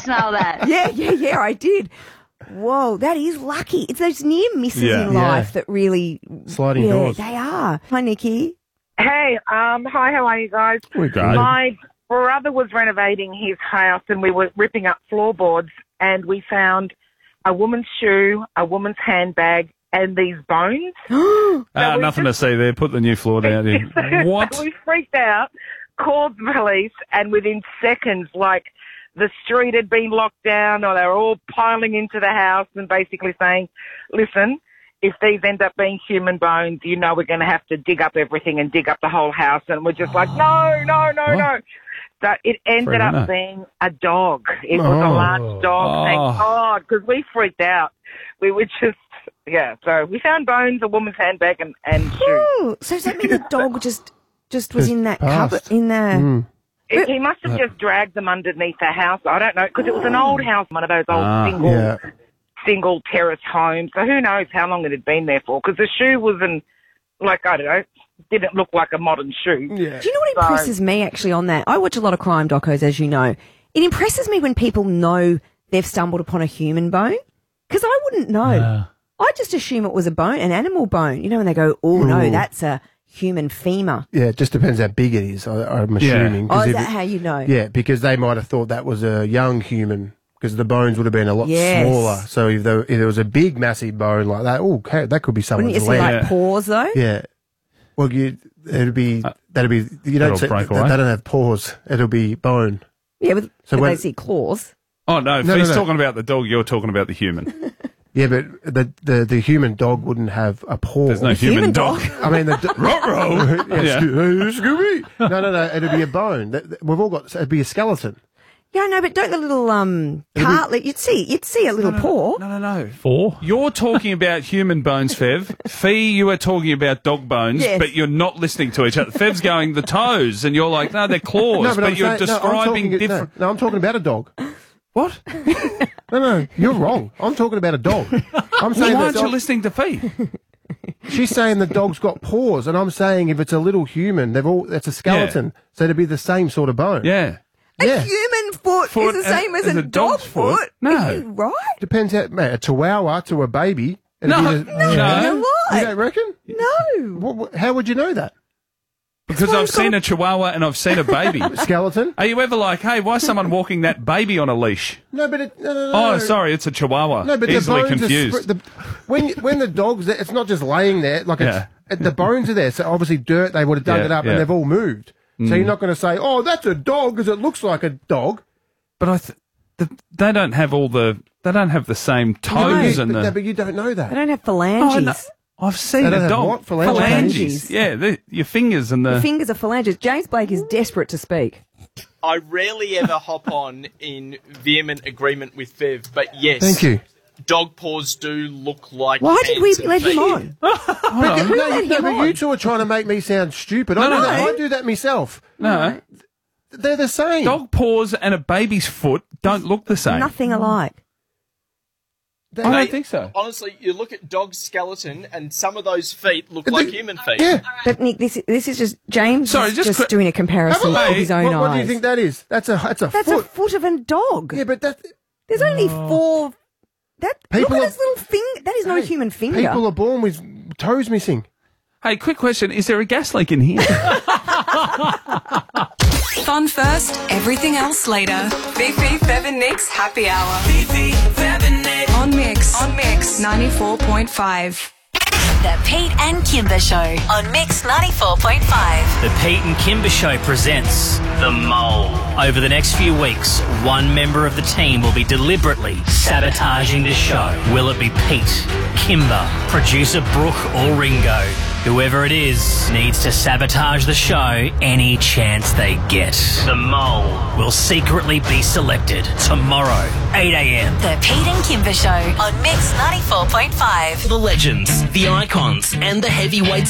smell that? Yeah, I did. Whoa, that is lucky. It's those near misses in life that really... Sliding doors. They are. Hi, Nikki. Hey, hi, how are you guys? We're good. My brother was renovating his house and we were ripping up floorboards and we found a woman's shoe, a woman's handbag, and these bones. Nothing to see there. Put the new floor down in. What? We freaked out, called the police, and within seconds, like, the street had been locked down or they were all piling into the house and basically saying, listen, if these end up being human bones, you know we're going to have to dig up everything and dig up the whole house. And we're just like, no. So it ended up being a dog. It was a large dog, thank God, because we freaked out. We were just, so we found bones, a woman's handbag and shoes. So does that mean the dog just was in that cupboard, in there? He must have just dragged them underneath the house. I don't know, because it was an old house, one of those old single terrace homes. So who knows how long it had been there for, because the shoe wasn't, like, I don't know, didn't look like a modern shoe. Yeah. Do you know what impresses me actually on that? I watch a lot of crime docos, as you know. It impresses me when people know they've stumbled upon a human bone, because I wouldn't know. I just assume it was a bone, an animal bone, you know, and they go, no, that's a human femur. Yeah, it just depends how big it is, I'm assuming. Oh, is that how you know? Yeah, because they might have thought that was a young human, because the bones would have been a lot smaller. So if there was a big, massive bone like that, that could be someone's leg. Wouldn't you see, like, paws, though? Yeah. Well, that'd be, you don't say, they don't have paws. It'll be bone. Yeah, but they see claws. Oh, no, if he's talking about the dog, you're talking about the human. Yeah, but the human dog wouldn't have a paw. There's no human dog. I mean, Scooby. No, it'd be a bone. We've all got. It'd be a skeleton. Yeah, no, but don't the little cartilage? You'd see a little paw. No. You're talking about human bones, Fev. Fee, you are talking about dog bones, but you're not listening to each other. Fev's going the toes, and you're like, no, they're claws. No, but you're describing different. No, I'm talking about a dog. What? No, you're wrong. I'm talking about a dog. I'm saying why aren't you listening to Fee? She's saying the dog's got paws, and I'm saying if it's a little human, that's a skeleton, so it'd be the same sort of bone. Yeah. A human foot is the same as a dog's foot. No. Are you right? Depends how, mate, a chihuahua to a baby. No. You don't reckon? No. How would you know that? Because I've seen a chihuahua and I've seen a baby. Skeleton? Are you ever like, hey, why is someone walking that baby on a leash? No, but no. Oh, sorry, it's a chihuahua. No, but easily the bones confused. When the dog's there, it's not just laying there. Like the bones are there, so obviously dirt, they would have dug it up and they've all moved. So you're not going to say, oh, that's a dog because it looks like a dog. But they don't have they don't have the same toes but you don't know that. They don't have phalanges. Oh, no. I've seen a dog. What? Phalanges? Yeah, your fingers and the fingers are phalanges. James Blake is desperate to speak. I rarely ever hop on in vehement agreement with Fev, but yes. Thank you. Dog paws do look like Why did we let him on? But you two are trying to make me sound stupid. I do that myself. No. They're the same. Dog paws and a baby's foot don't look the same. Nothing alike. I don't think so. Honestly, you look at dog's skeleton and some of those feet look like human feet. Yeah. But Nick, this is just James just doing a comparison with his own eyes. What do you think that is? That's a foot. That's a foot of a dog. Yeah, but there's only four. Look at his little finger. That is not a human finger. People are born with toes missing. Hey, quick question. Is there a gas leak in here? Fun first, everything else later. Fifi, Fev and Nick's Happy Hour. Fifi, Fev and Nick. On Mix 94.5. The Pete and Kimber Show on Mix 94.5. The Pete and Kimber Show presents The Mole. Over the next few weeks, one member of the team will be deliberately sabotaging the show. Will it be Pete, Kimber, producer Brooke or Ringo? Whoever it is needs to sabotage the show any chance they get. The Mole will secretly be selected tomorrow, 8 a.m. The Pete and Kimber Show on Mix 94.5. The legends, the icons, and the heavyweights